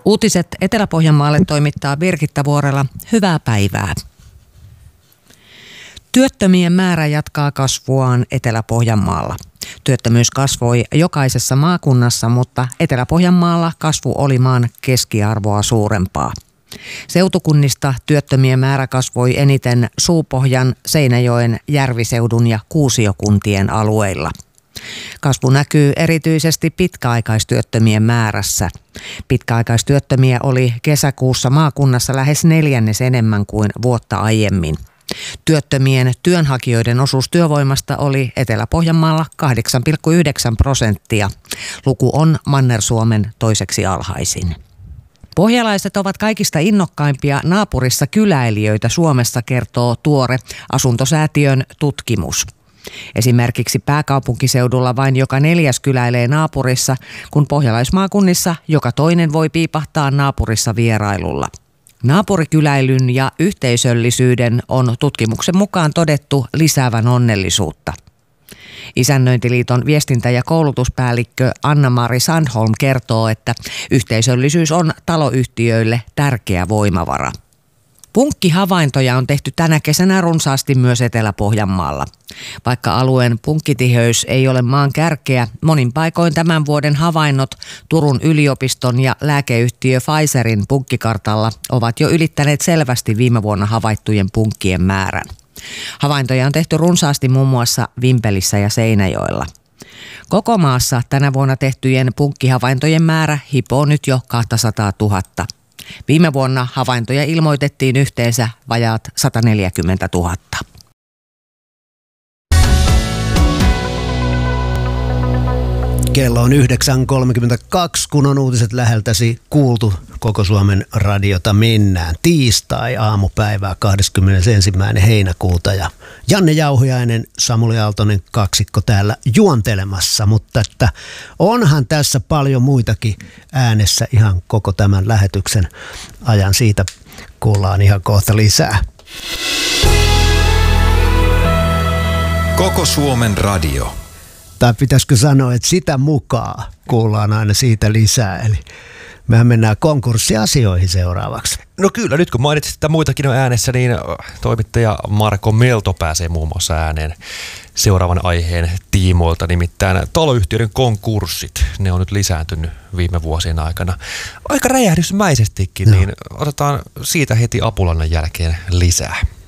Uutiset Etelä-Pohjanmaalle toimittaa Birgitta Vuorela. Hyvää päivää. Työttömien määrä jatkaa kasvuaan Etelä-Pohjanmaalla. Työttömyys kasvoi jokaisessa maakunnassa, mutta Etelä-Pohjanmaalla kasvu oli maan keskiarvoa suurempaa. Seutukunnista työttömien määrä kasvoi eniten Suupohjan, Seinäjoen, Järviseudun ja Kuusiokuntien alueilla. Kasvu näkyy erityisesti pitkäaikaistyöttömien määrässä. Pitkäaikaistyöttömiä oli kesäkuussa maakunnassa lähes 1/4 enemmän kuin vuotta aiemmin. Työttömien työnhakijoiden osuus työvoimasta oli Etelä-Pohjanmaalla 8,9%. Luku on Manner-Suomen toiseksi alhaisin. Pohjalaiset ovat kaikista innokkaimpia naapurissa kyläilijöitä Suomessa, kertoo tuore Asuntosäätiön tutkimus. Esimerkiksi pääkaupunkiseudulla vain joka 4. kyläilee naapurissa, kun pohjalaismaakunnissa joka toinen voi piipahtaa naapurissa vierailulla. Naapurikyläilyn ja yhteisöllisyyden on tutkimuksen mukaan todettu lisäävän onnellisuutta. Isännöintiliiton viestintä- ja koulutuspäällikkö Anna-Mari Sandholm kertoo, että yhteisöllisyys on taloyhtiöille tärkeä voimavara. Punkkihavaintoja on tehty tänä kesänä runsaasti myös Etelä-Pohjanmaalla. Vaikka alueen punkkitiheys ei ole maan kärkeä, monin paikoin tämän vuoden havainnot Turun yliopiston ja lääkeyhtiö Pfizerin punkkikartalla ovat jo ylittäneet selvästi viime vuonna havaittujen punkkien määrän. Havaintoja on tehty runsaasti muun muassa Vimpelissä ja Seinäjoella. Koko maassa tänä vuonna tehtyjen punkkihavaintojen määrä hipoo nyt jo 200 000. Viime vuonna havaintoja ilmoitettiin yhteensä vajaat 140 000. Kello on 9.32, kun on uutiset läheltäsi kuultu. Koko Suomen radiota mennään. Tiistai aamupäivää 21. heinäkuuta ja Janne Jauhiainen, Samuli Aaltonen kaksikko täällä juontelemassa, mutta että onhan tässä paljon muitakin äänessä ihan koko tämän lähetyksen ajan. Siitä kuullaan ihan kohta lisää. Koko Suomen radio. Tai pitäisikö sanoa, että sitä mukaan kuullaan aina siitä lisää, eli mehän mennään konkurssiasioihin seuraavaksi. No kyllä, nyt kun mainitsit, että muitakin on äänessä, niin toimittaja Marko Melto pääsee muun muassa ääneen seuraavan aiheen tiimoilta. Nimittäin taloyhtiöiden konkurssit, ne on nyt lisääntynyt viime vuosien aikana. Aika räjähdysmäisestikin, niin otetaan siitä heti Apulannan jälkeen lisää.